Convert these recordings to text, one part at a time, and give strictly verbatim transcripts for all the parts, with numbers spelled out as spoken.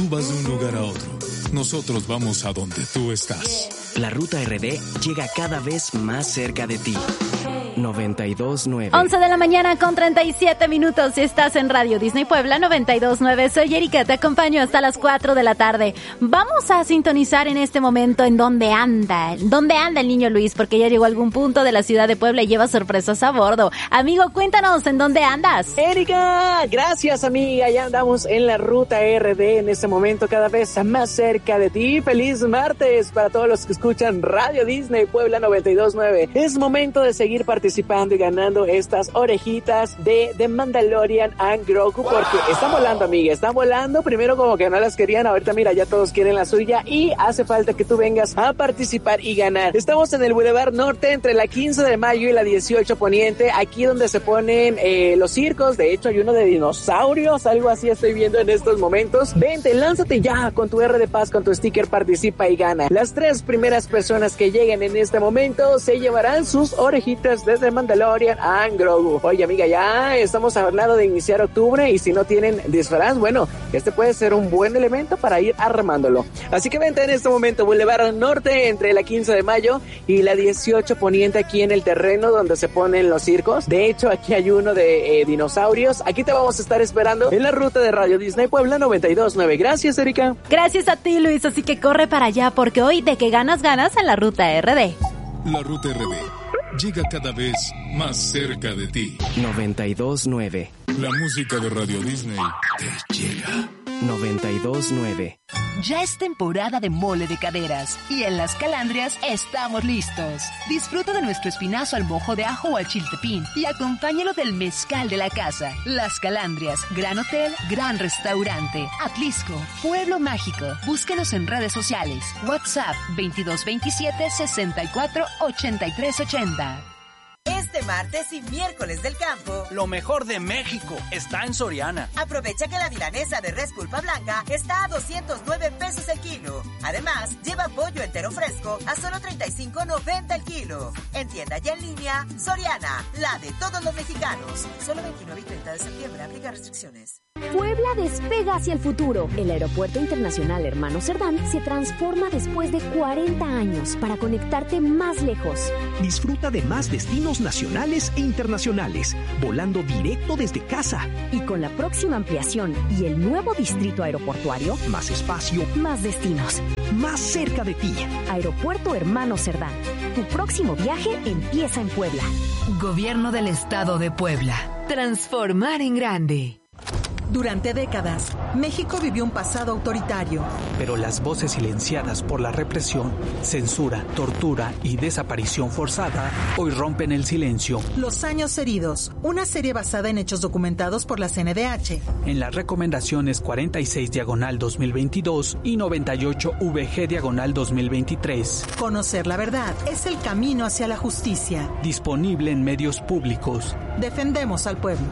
Tú vas de un lugar a otro. Nosotros vamos a donde tú estás. La Ruta R D llega cada vez más cerca de ti. noventa y dos nueve. once de la mañana con treinta y siete minutos. Si estás en Radio Disney Puebla noventa y dos nueve. Soy Erika, te acompaño hasta las cuatro de la tarde. Vamos a sintonizar en este momento en dónde anda. ¿Dónde anda el niño Luis? Porque ya llegó a algún punto de la ciudad de Puebla y lleva sorpresas a bordo. Amigo, cuéntanos, ¿en dónde andas? Erika, gracias amiga. Ya andamos en la Ruta R D en este momento cada vez más cerca de ti. Feliz martes para todos los que escuchan Radio Disney Puebla noventa y dos nueve. Es momento de seguir participando participando y ganando estas orejitas de The Mandalorian and Grogu, porque están volando, amiga, están volando. Primero como que no las querían, ahorita mira, ya todos quieren la suya y hace falta que tú vengas a participar y ganar. Estamos en el Boulevard Norte entre la quince de mayo y la dieciocho Poniente, aquí donde se ponen eh, los circos. De hecho hay uno de dinosaurios, algo así estoy viendo en estos momentos. Vente, lánzate ya con tu R de Paz, con tu sticker, participa y gana. Las tres primeras personas que lleguen en este momento se llevarán sus orejitas de The Mandalorian and Grogu. Oye amiga, ya estamos hablando de iniciar octubre y si no tienen disfraz, bueno, este puede ser un buen elemento para ir armándolo. Así que vente en este momento, Boulevard Norte entre la quince de mayo y la dieciocho Poniente, aquí en el terreno donde se ponen los circos. De hecho, aquí hay uno de eh, dinosaurios. Aquí te vamos a estar esperando en la ruta de Radio Disney Puebla noventa y dos nueve. Gracias, Erika. Gracias a ti, Luis, así que corre para allá porque hoy de que ganas, ganas en la Ruta R D. La Ruta R D llega cada vez más cerca de ti. noventa y dos nueve. La música de Radio Disney te llega. noventa y dos nueve. Ya es temporada de mole de caderas y en Las Calandrias estamos listos. Disfruta de nuestro espinazo al mojo de ajo o al chiltepín y acompáñalo del mezcal de la casa. Las Calandrias, gran hotel, gran restaurante. Atlisco, Pueblo Mágico. Búsquenos en redes sociales. WhatsApp veintidós veintisiete sesenta y cuatro ochenta y tres ochenta. Este martes y miércoles del campo, lo mejor de México está en Soriana. Aprovecha que la milanesa de res pulpa blanca está a doscientos nueve pesos el kilo. Además, lleva pollo entero fresco a solo treinta y cinco noventa el kilo. En tienda y en línea, Soriana, la de todos los mexicanos. Solo veintinueve y treinta de septiembre, aplica restricciones. Puebla despega hacia el futuro. El Aeropuerto Internacional Hermano Cerdán se transforma después de cuarenta años para conectarte más lejos. Disfruta de más destinos nacionales e internacionales, volando directo desde casa. Y con la próxima ampliación y el nuevo distrito aeroportuario, más espacio, más destinos, más cerca de ti. Aeropuerto Hermano Cerdán. Tu próximo viaje empieza en Puebla. Gobierno del Estado de Puebla. Transformar en grande. Durante décadas, México vivió un pasado autoritario. Pero las voces silenciadas por la represión, censura, tortura y desaparición forzada hoy rompen el silencio. Los años heridos, una serie basada en hechos documentados por la C N D H. En las recomendaciones cuarenta y seis diagonal dos mil veintidós y noventa y ocho V G diagonal dos mil veintitrés. Conocer la verdad es el camino hacia la justicia. Disponible en medios públicos. Defendemos al pueblo.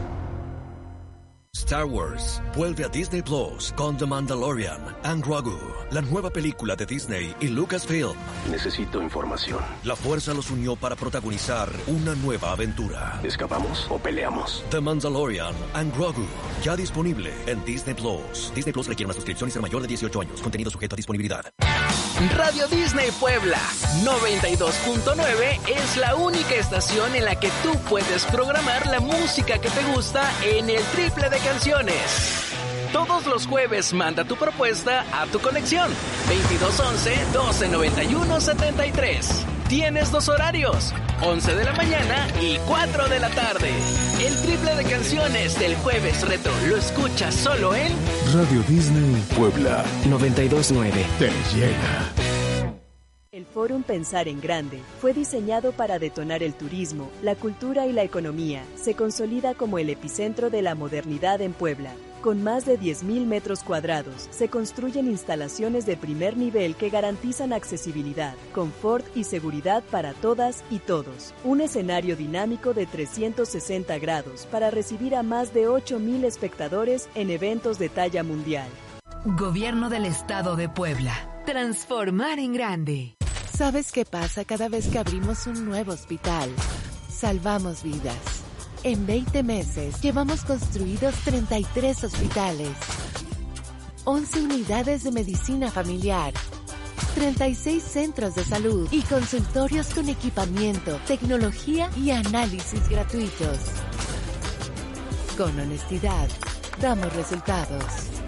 Star Wars vuelve a Disney Plus con The Mandalorian and Grogu, la nueva película de Disney y Lucasfilm. Necesito información. La fuerza los unió para protagonizar una nueva aventura. ¿Escapamos o peleamos? The Mandalorian and Grogu, ya disponible en Disney Plus. Disney Plus requiere una suscripción y ser mayor de dieciocho años. Contenido sujeto a disponibilidad. Radio Disney Puebla noventa y dos punto nueve es la única estación en la que tú puedes programar la música que te gusta en el triple de canciones. Todos los jueves manda tu propuesta a tu conexión veintidós once doce noventa y uno setenta y tres. Tienes dos horarios, once de la mañana y cuatro de la tarde. El triple de canciones del jueves retro lo escuchas solo en Radio Disney Puebla noventa y dos nueve. Te llega. El Fórum Pensar en Grande fue diseñado para detonar el turismo, la cultura y la economía. Se consolida como el epicentro de la modernidad en Puebla. Con más de diez mil metros cuadrados, se construyen instalaciones de primer nivel que garantizan accesibilidad, confort y seguridad para todas y todos. Un escenario dinámico de trescientos sesenta grados para recibir a más de ocho mil espectadores en eventos de talla mundial. Gobierno del Estado de Puebla. Transformar en grande. ¿Sabes qué pasa cada vez que abrimos un nuevo hospital? Salvamos vidas. En veinte meses llevamos construidos treinta y tres hospitales. once unidades de medicina familiar, treinta y seis centros de salud y consultorios con equipamiento, tecnología y análisis gratuitos. Con honestidad, damos resultados.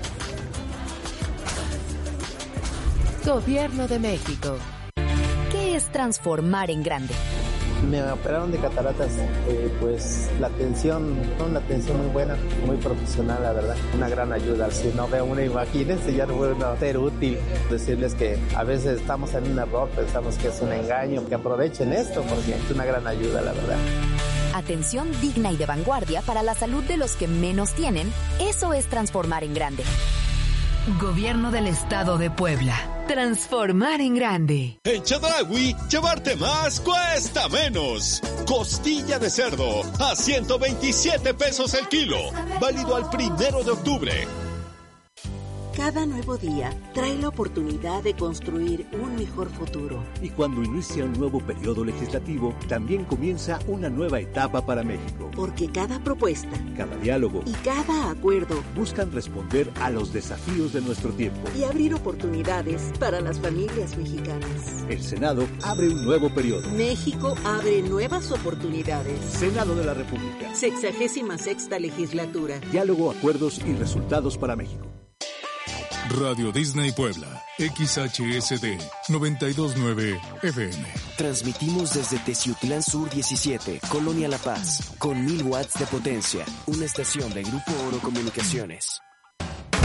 Gobierno de México. ¿Qué es transformar en grande? Me operaron de cataratas, eh, pues la atención, una atención muy buena, muy profesional, la verdad, una gran ayuda. Si no veo una, imagínense, ya no puede ser útil. Decirles que a veces estamos en un error, pensamos que es un engaño, que aprovechen esto porque es una gran ayuda, la verdad. Atención digna y de vanguardia para la salud de los que menos tienen, eso es transformar en grande. Gobierno del Estado de Puebla. Transformar en grande. En Chedraui, llevarte más cuesta menos. Costilla de cerdo a ciento veintisiete pesos el kilo. Válido al primero de octubre. Cada nuevo día trae la oportunidad de construir un mejor futuro. Y cuando inicia un nuevo periodo legislativo, también comienza una nueva etapa para México. Porque cada propuesta, cada diálogo y cada acuerdo buscan responder a los desafíos de nuestro tiempo y abrir oportunidades para las familias mexicanas. El Senado abre un nuevo periodo. México abre nuevas oportunidades. Senado de la República. Sexagésima sexta legislatura. Diálogo, acuerdos y resultados para México. Radio Disney Puebla, X H S D noventa y dos punto nueve F M. Transmitimos desde Teciutlán Sur diecisiete, Colonia La Paz, con mil watts de potencia, una estación de Grupo Oro Comunicaciones.